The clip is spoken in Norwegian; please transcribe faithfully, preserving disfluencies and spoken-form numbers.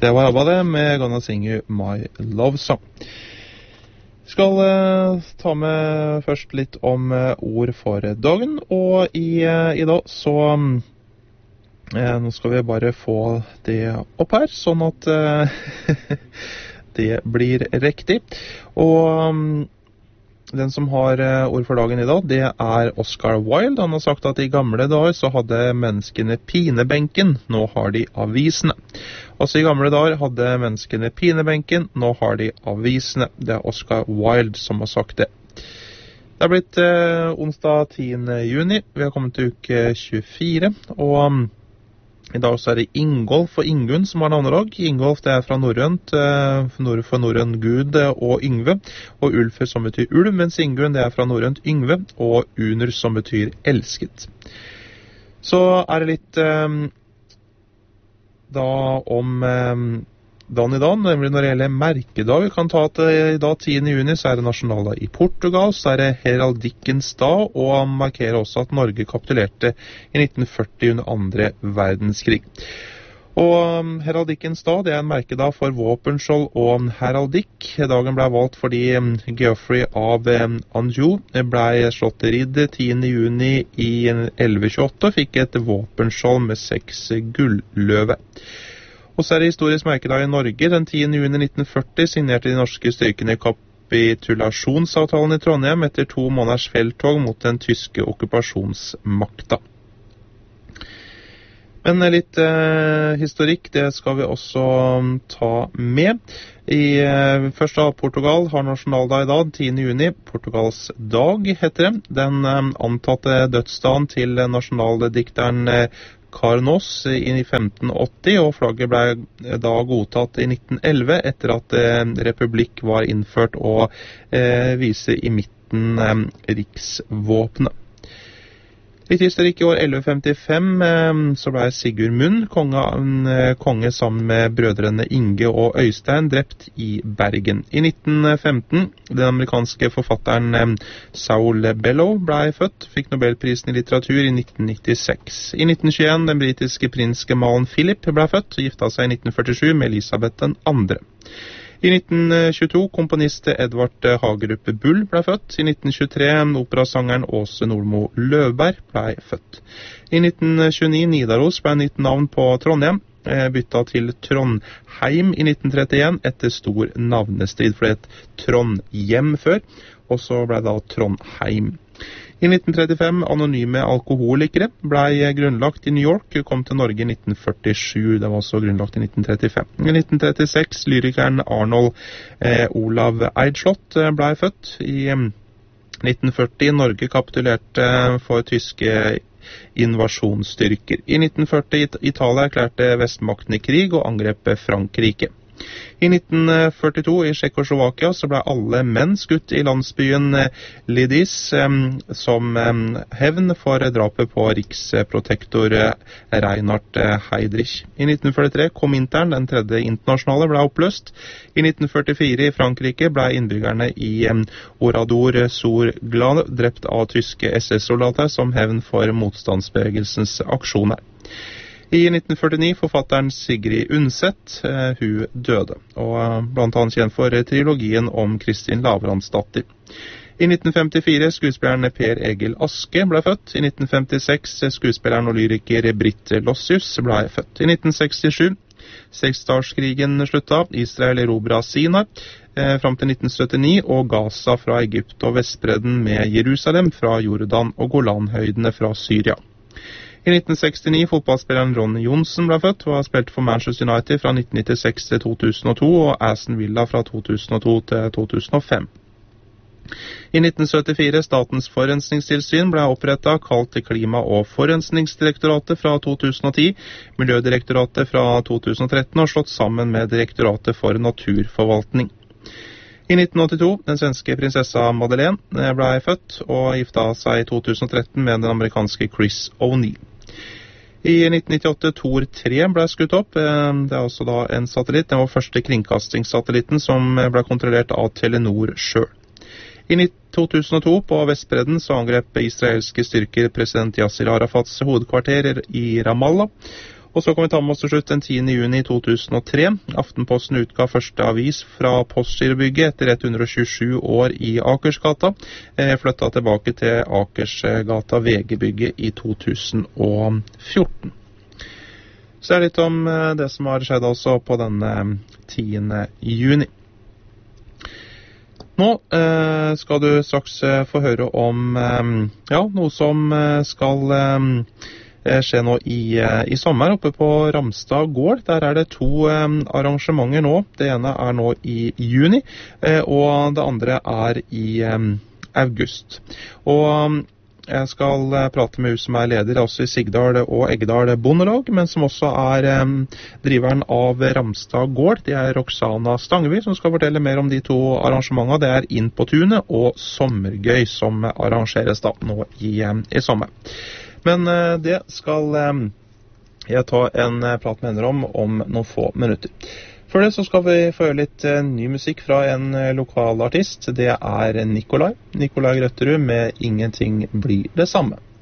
Det var ABBA det, med Gonna Sing You My Love Song. Skal uh, ta med først litt om uh, ord for dagen, og i, uh, i dag så um, uh, nå skal vi bare få det opp her, sånn at uh, det blir riktig. Og um, den som har uh, ord for dagen i dag, det er Oscar Wilde. Han har sagt at i gamle dager så hadde menneskene pinebenken, nå har de avisene. Også i gamle dager hadde menneskene pinebenken, nå har de avisene. Det er Oscar Wilde som har sagt det. Det er blitt uh, onsdag tiende juni, vi har kommet til uke tjuefire, og um, i dag så er det Ingolf og Ingunn som har navnelag. Ingolf det er fra norrønt, uh, for norrøn gud og Yngve, og Ulfer som betyr ulv, mens Ingunn det er fra norrønt Yngve, og Unur som betyr elsket. Så er det litt um, da om um, dagen i dag, nemlig når det gjelder merkedag. Vi kan ta at uh, i dag tiende juni så er det nasjonaldag i Portugal, så er det heraldikkens dag, og han markerer også at Norge kapitulerte i nitten førti under andre verdenskrig. Og um, heraldikkens dag, det er en merkedag for våpenskjold og heraldikk. Dagen ble valgt fordi um, Geoffrey av um, Anjou ble slått ridder tiende juni i elleve tjueåtte og fikk et våpenskjold med seks gulløve. Og så er det historisk merkedag i Norge. Den tiende juni nitten førti signerte de norske styrkene kapitulasjonsavtalen i Trondheim etter to måneders felttog mot den tyske okkupasjonsmakta. Men litt eh, historikk, det skal vi også um, ta med. I eh, første av Portugal har nasjonaldag i dag, tiende juni. Portugals dag heter det. Den eh, antatte dødsdagen til nasjonaldikteren eh, Carnos i femten åtti, og flagget ble da godtatt i nitten elleve etter at eh, republikk var innført og eh, viser i midten eh, riksvåpenet. Litt historikk i år elleve femtifem eh, så ble Sigurd Munn konge, eh, konge sammen med brødrene Inge og Øystein drept i Bergen. I nitten femten, den amerikanske forfatteren eh, Saul Bellow ble født, fikk Nobelprisen i litteratur i nitten nittiseks. I nitten tjueen, den britiske prinsgemalen Philip ble født og gifta seg i nitten førtisju med Elisabeth den andre. I nitten tjueto, komponist Edvard Hagerup Bull ble født. I nitten tjuetre, operasangeren Åse Nordmo Løvberg ble født. I nitten tjueni, Nidaros ble nytt navn på Trondheim, bytta til Trondheim i nitten trettien etter stor navnestrid, for det het Trondhjem før, og så ble det da Trondheim. I nitten trettifem, anonyme alkoholikere ble grunnlagt i New York, kom til Norge i nitten førtisju, det var også grunnlagt i nitten trettifem. I nitten trettiseks, lyrikeren Arnold eh, Olav Eidslott ble født. I eh, nitten førti, Norge kapitulerte for tyske invasjonsstyrker. I nitten førti, Italia erklærte vestmakten i krig og angrep Frankrike. I nitten førtito i Tsjekkoslovakia så ble alle menn skutt i landsbyen Lidis som hevn for drapet på riksprotektor Reinhard Heydrich. I nitten førtitre Komintern, den tredje internasjonale, ble oppløst. I nitten førtifire i Frankrike ble innbyggerne i Oradour-sur-Glane drept av tyske S S-soldater som hevn for motstandsbevegelsens aksjoner. I nitten førtini forfatteren Sigrid Undset, eh, hun døde, og eh, blant annet kjent for trilogien om Kristin Lavransdatter. I nitten femtifire skuespilleren Per Egil Aske ble født. I nitten femtiseks skuespilleren og lyriker Britt Lossius ble født. I nitten sekstisju seksdagskrigen slutta, Israel erobra Sinai eh, fram til nitten syttini, og Gaza fra Egypt og Vestbredden med Jerusalem fra Jordan og Golanhøydene fra Syria. I nitten sekstini fotballspilleren Ronny Johnsen ble født, og har spilt for Manchester United fra nitten nittiseks til to tusen og to, og Aston Villa fra to tusen og to til to tusen og fem. I nitten syttifire Statens forurensningstilsyn ble opprettet, kalt Klima- og forurensningsdirektoratet fra to tusen og ti, Miljødirektoratet fra to tusen og tretten, og slått sammen med Direktoratet for naturforvaltning. I nitten åttito, den svenske prinsessa Madeleine ble født og gifta seg i to tusen og tretten med den amerikanske Chris O'Neill. I nitten nittiåtte Thor tre ble skutt opp. Det er også da en satellitt. Den var første kringkastingssatellitten som ble kontrollert av Telenor selv. I to tusen og to på Vestbredden så angrep israelske styrker president Yasser Arafats hovedkvarter i Ramallah. Og så kan vi ta med oss til slutt den tiende juni to tusen og tre. Aftenposten utga første avis fra Postgirobygget etter ett hundre og tjuesju år i Akersgata. Eh, flyttet tilbake til Akersgata V G-bygget i to tusen og fjorten. Så det er litt om det som har skjedd altså på denne tiende juni. Nå eh, skal du straks eh, få høre om eh, ja, noe som eh, skal eh, skje nå i, eh, i sommer oppe på Ramstad gård. Der er det to eh, arrangementer nå. Det ene er nå i juni, eh, og det andre er i eh, august. Og jeg skal prate med hun som er leder også i Sigdal og Eggedal Bondelag, men som også er eh, driveren av Ramstad gård. Det er Roxana Stangeby som skal fortelle mer om de to arrangementene. Det er Inn på tunet og Sommergøy som arrangeres da nå i, eh, i sommer. Men eh, det skal eh, jeg ta en prat med henne om om noen få minutter. Før det så skal vi få høre litt uh, ny musikk fra en uh, lokal artist. Det er Nikolai. Nikolai Grøtterud med Ingenting blir det samme.